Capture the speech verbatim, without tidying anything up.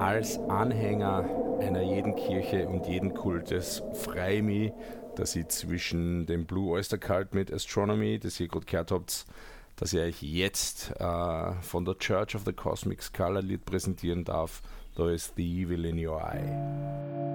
Als Anhänger einer jeden Kirche und jeden Kultes freue ich mich, dass ich zwischen dem Blue Oyster Cult mit Astronomy, das ihr gerade gehört habt, dass ich euch jetzt äh, von der Church of the Cosmic Skull ein Lied präsentieren darf. Da ist The Evil in Your Eye.